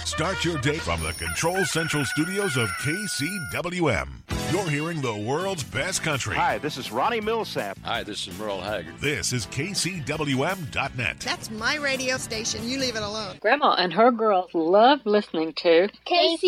Start your day from the Control Central studios of KCWM. You're hearing the world's best country. Hi, this is Ronnie Millsap. Hi, this is Merle Haggard. This is KCWM.net. That's my radio station. You leave it alone. Grandma and her girls love listening to KC